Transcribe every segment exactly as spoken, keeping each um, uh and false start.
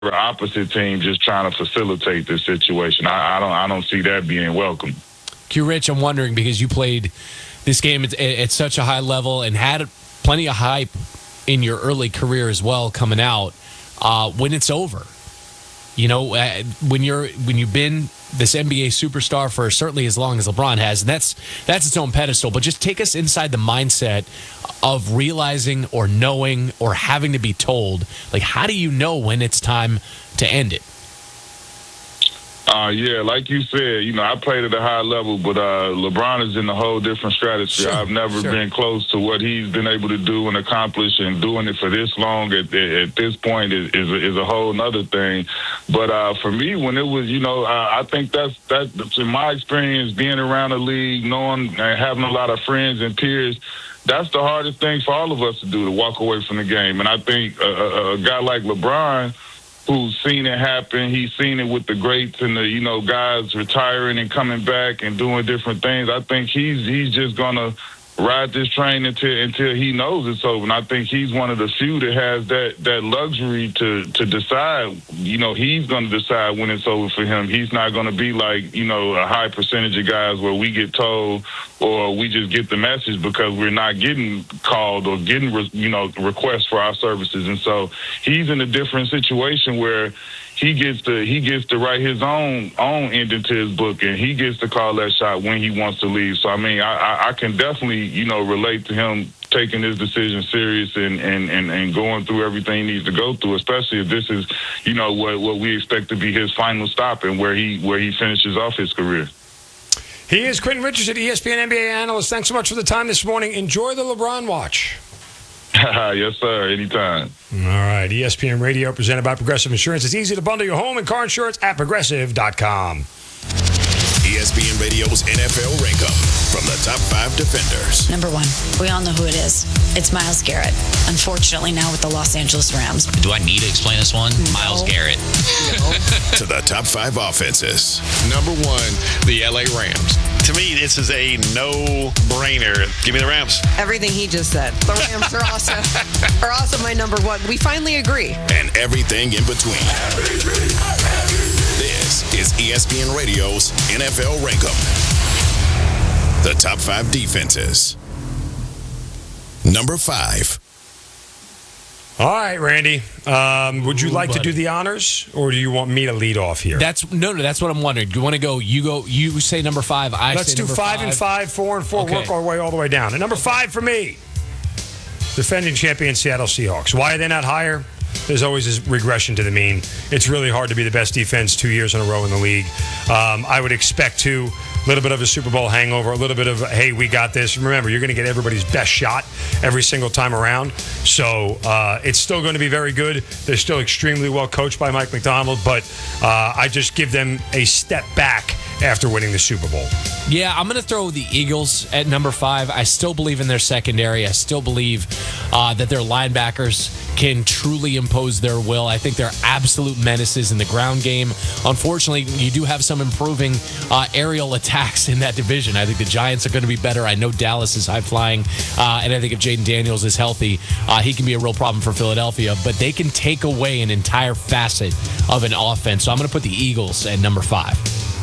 opposite team just trying to facilitate this situation. I, I don't I don't see that being welcome. Q Rich, I'm wondering, because you played this game at, at such a high level and had plenty of hype in your early career as well coming out, uh, when it's over, you know, uh, when you're when you've been this N B A superstar for certainly as long as LeBron has, and that's that's its own pedestal. But just take us inside the mindset of realizing or knowing or having to be told, like, how do you know when it's time to end it? Uh, yeah, like you said, you know, I played at a high level, but uh, LeBron is in a whole different strategy. Sure, I've never sure. been close to what he's been able to do and accomplish, and doing it for this long at, at this point is, is, a, is a whole other thing. But uh, for me, when it was, you know, uh, I think that's, that's, in my experience, being around the league, knowing and having a lot of friends and peers, that's the hardest thing for all of us to do, to walk away from the game. And I think a, a, a guy like LeBron, who's seen it happen, he's seen it with the greats and the, you know, guys retiring and coming back and doing different things. I think he's he's just gonna ride this train until until he knows it's over. And I think he's one of the few that has that that luxury to to decide. You know, he's gonna decide when it's over for him. He's not gonna be like, you know, a high percentage of guys where we get told or we just get the message because we're not getting called or getting, you know, requests for our services. And so he's in a different situation where he gets to he gets to write his own own ending to his book, and he gets to call that shot when he wants to leave. So I mean, I, I, I can definitely, you know, relate to him taking his decision serious and, and, and, and going through everything he needs to go through, especially if this is, you know, what what we expect to be his final stop and where he where he finishes off his career. He is Quentin Richardson, E S P N N B A analyst. Thanks so much for the time this morning. Enjoy the LeBron watch. Yes, sir. Anytime. All right. E S P N Radio, presented by Progressive Insurance. It's easy to bundle your home and car insurance at progressive dot com. E S P N Radio's N F L Rank-Up from the top five defenders. Number one, we all know who it is. It's Myles Garrett. Unfortunately, now with the Los Angeles Rams. Do I need to explain this one? No. Myles Garrett. To the top five offenses. Number one, the L A Rams. To me, this is a no-brainer. Give me the Rams. Everything he just said. The Rams are also, are also my number one. We finally agree. And everything in between. This is E S P N Radio's N F L Rank-Up. The top five defenses. Number five. All right, Randy. Um, would you Ooh, like buddy. to do the honors, or do you want me to lead off here? That's no, no. That's what I'm wondering. Do you want to go? You go. You say number five. I Let's say do number five, five and five, four and four. Okay. Work our way all the way down. And number five for me, defending champion Seattle Seahawks. Why are they not higher? There's always this regression to the mean. It's really hard to be the best defense two years in a row in the league. Um, I would expect to. A little bit of a Super Bowl hangover, a little bit of, hey, we got this. Remember, you're going to get everybody's best shot every single time around. So uh, it's still going to be very good. They're still extremely well coached by Mike McDonald, but uh, I just give them a step back after winning the Super Bowl. Yeah, I'm going to throw the Eagles at number five. I still believe in their secondary. I still believe uh, that their linebackers can truly impose their will. I think they're absolute menaces in the ground game. Unfortunately, you do have some improving uh, aerial attacks in that division. I think the Giants are going to be better. I know Dallas is high-flying, uh, and I think if Jaden Daniels is healthy, uh, he can be a real problem for Philadelphia. But they can take away an entire facet of an offense. So I'm going to put the Eagles at number five.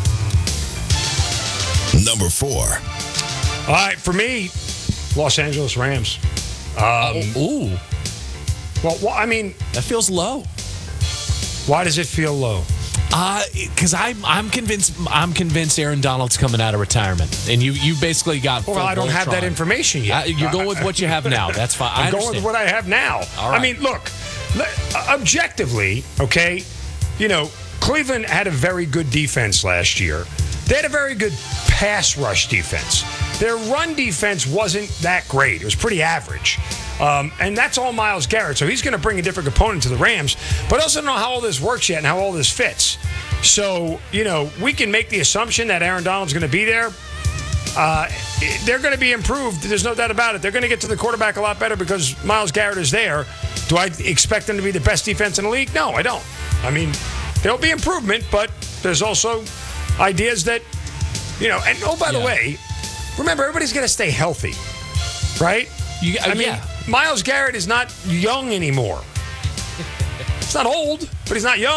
Number four. All right, for me, Los Angeles Rams. Um, Ooh, well, well, I mean, that feels low. why does it feel low? Uh, because I'm I'm convinced I'm convinced Aaron Donald's coming out of retirement, and you you basically got. Well, full I don't have that Voltron. information yet. Uh, you're going with what you have now. That's fine. I I'm going understand. with what I have now. All right. I mean, look, le- objectively, okay, you know, Cleveland had a very good defense last year. They had a very good pass rush defense. Their run defense wasn't that great. It was pretty average. Um, and that's all Myles Garrett. So he's going to bring a different component to the Rams. But I also don't know how all this works yet and how all this fits. So, you know, we can make the assumption that Aaron Donald's going to be there. Uh, they're going to be improved. There's no doubt about it. They're going to get to the quarterback a lot better because Myles Garrett is there. Do I expect them to be the best defense in the league? No, I don't. I mean, there'll be improvement, but there's also ideas that, you know, and oh, by the Yeah. way, remember, everybody's got to stay healthy, right? You, I mean, yeah. Myles Garrett is not young anymore. It's not old. but he's not young.